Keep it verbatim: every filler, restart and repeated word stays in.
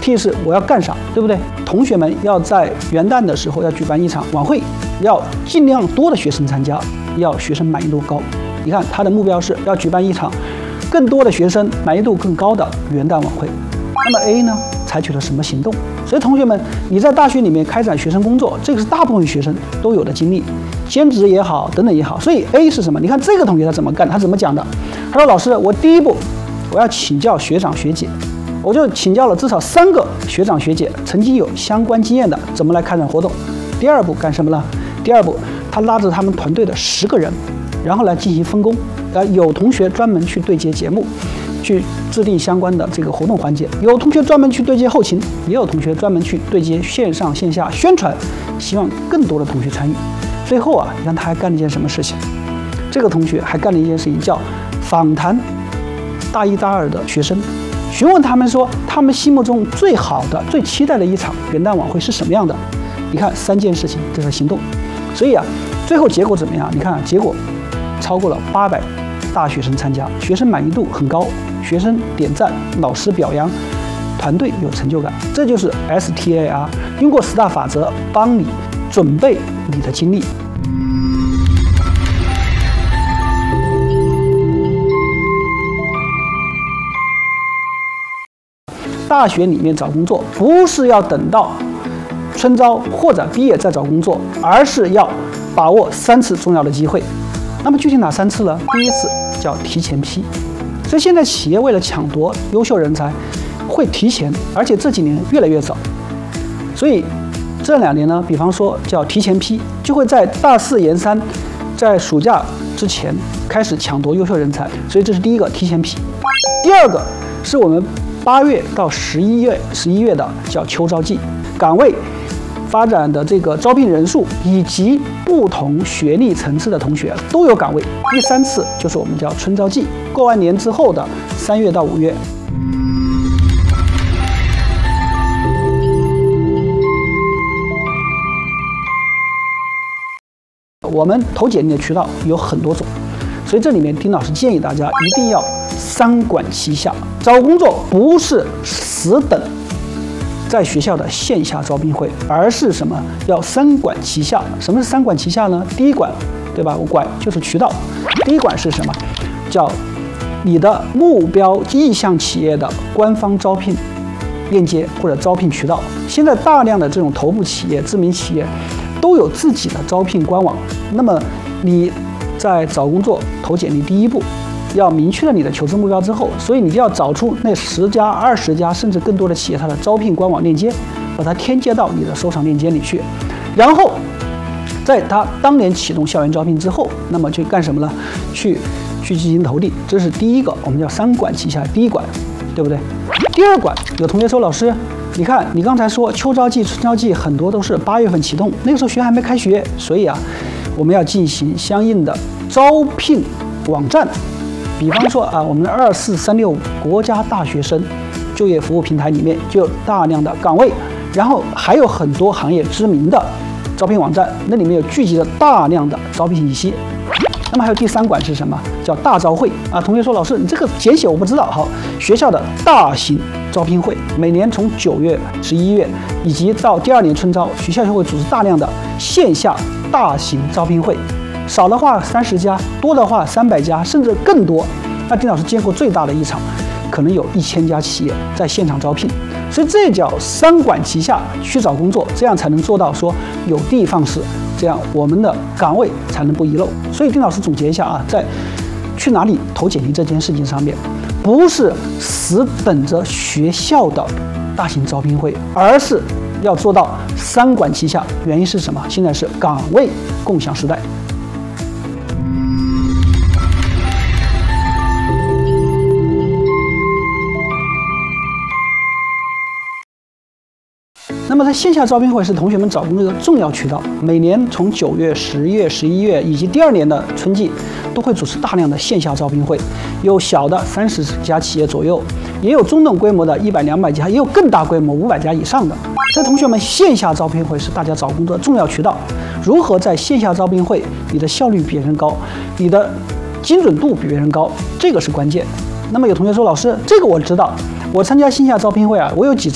P 是我要干啥，对不对？同学们要在元旦的时候要举办一场晚会，要尽量多的学生参加，要学生满意度高。你看他的目标是要举办一场更多的学生满意度更高的元旦晚会。那么 A 呢，采取了什么行动？所以同学们，你在大学里面开展学生工作，这个是大部分学生都有的经历，兼职也好，等等也好。所以 A 是什么？你看这个同学他怎么干？他怎么讲的？他说：“老师，我第一步我要请教学长学姐，我就请教了至少三个学长学姐，曾经有相关经验的，怎么来开展活动。第二步干什么呢？第二步，他拉着他们团队的十个人，然后来进行分工。呃，有同学专门去对接节目。”去制定相关的这个活动环节，有同学专门去对接后勤，也有同学专门去对接线上线下宣传，希望更多的同学参与。最后啊，你看他还干了一件什么事情？这个同学还干了一件事情，叫访谈大一大二的学生，询问他们说他们心目中最好的、最期待的一场元旦晚会是什么样的？你看三件事情，这是行动。所以啊，最后结果怎么样？你看结果超过了八百大学生参加，学生满意度很高。学生点赞，老师表扬，团队有成就感，这就是 S T A R 用过十大法则帮你准备你的精力。大学里面找工作不是要等到春招或者毕业再找工作，而是要把握三次重要的机会。那么具体哪三次呢？第一次叫提前批。所以现在企业为了抢夺优秀人才，会提前，而且这几年越来越早。所以这两年呢，比方说叫提前批，就会在大四研三，在暑假之前开始抢夺优秀人才。所以这是第一个提前批。第二个是我们八月到十一月十一月的叫秋招季，岗位发展的这个招聘人数以及不同学历层次的同学都有岗位。第三次就是我们叫春招季，过完年之后的三月到五月。我们投简历的渠道有很多种，所以这里面丁老师建议大家一定要三管齐下。找工作不是死等在学校的线下招聘会，而是什么？要三管齐下。什么是三管齐下呢？第一管，对吧？我管就是渠道。第一管是什么？叫你的目标意向企业的官方招聘链接或者招聘渠道。现在大量的这种头部企业、知名企业都有自己的招聘官网。那么你在找工作投简历第一步，要明确了你的求职目标之后，所以你就要找出那十家、二十家甚至更多的企业它的招聘官网链接，把它添加到你的收藏链接里去。然后在它当年启动校园招聘之后，那么去干什么呢？去去进行投递。这是第一个，我们叫三管齐下。第一管，对不对？第二管，有同学说，老师，你看你刚才说秋招季、春招季很多都是八月份启动，那个时候学还没开学，所以啊，我们要进行相应的招聘网站。比方说啊，我们的二四三六五国家大学生就业服务平台里面就有大量的岗位，然后还有很多行业知名的招聘网站，那里面有聚集了大量的招聘信息。那么还有第三管是什么？叫大招会啊。同学说，老师，你这个简写我不知道。好，学校的大型招聘会，每年从九月、十一月以及到第二年春招，学校就会组织大量的线下大型招聘会。少的话三十家，多的话三百家，甚至更多。那丁老师见过最大的一场，可能有一千家企业在现场招聘。所以这叫三管齐下去找工作，这样才能做到说有的放矢，这样我们的岗位才能不遗漏。所以丁老师总结一下啊，在去哪里投简历这件事情上面，不是死等着学校的大型招聘会，而是要做到三管齐下。原因是什么？现在是岗位共享时代。那么在线下招聘会是同学们找工作的重要渠道，每年从九月、十月、十一月以及第二年的春季，都会组织大量的线下招聘会，有小的三十家企业左右，也有中等规模的一百、两百家，也有更大规模五百家以上的。所以同学们，线下招聘会是大家找工作的重要渠道。如何在线下招聘会，你的效率比别人高，你的精准度比别人高，这个是关键。那么有同学说，老师，这个我知道，我参加线下招聘会啊，我有几次